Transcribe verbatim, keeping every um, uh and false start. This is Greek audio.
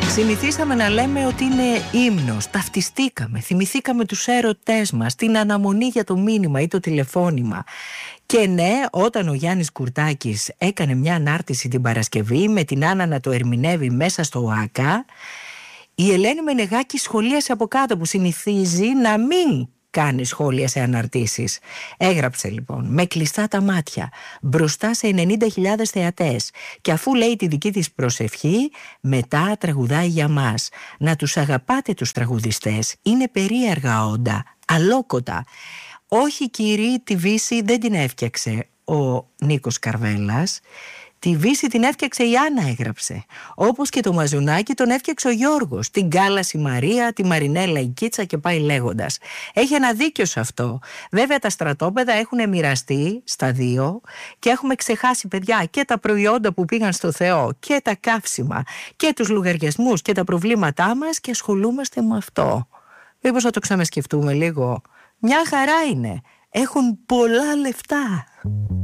Συνηθίσαμε να λέμε ότι είναι ύμνος, ταυτιστήκαμε, θυμηθήκαμε τους έρωτές μας, την αναμονή για το μήνυμα ή το τηλεφώνημα. Και ναι, όταν ο Γιάννης Κουρτάκης έκανε μια ανάρτηση την Παρασκευή με την Άννα να το ερμηνεύει μέσα στο ΟΑΚΑ, η Ελένη Μενεγάκη σχολίασε από κάτω, που συνηθίζει να μην κάνει σχόλια σε αναρτήσεις. Έγραψε λοιπόν με κλειστά τα μάτια μπροστά σε ενενήντα χιλιάδες θεατές, και αφού λέει τη δική της προσευχή, μετά τραγουδάει για μας. Να τους αγαπάτε τους τραγουδιστές, είναι περίεργα όντα, αλόκοτα. Όχι κύριοι, τη Βύση δεν την έφτιαξε ο Νίκος Καρβέλας, τη Βύση την έφτιαξε η Άννα, έγραψε. Όπως και το μαζουνάκι τον έφτιαξε ο Γιώργος, την Κάλαση Μαρία, τη Μαρινέλα η Κίτσα και πάει λέγοντας. Έχει ένα δίκιο σε αυτό. Βέβαια τα στρατόπεδα έχουν μοιραστεί στα δύο και έχουμε ξεχάσει, παιδιά, και τα προϊόντα που πήγαν στο Θεό και τα καύσιμα και τους λογαριασμούς και τα προβλήματά μας, και ασχολούμαστε με αυτό. Μήπως να το ξανασκεφτούμε λίγο? Μια χαρά είναι. Έχουν πολλά λεφτά.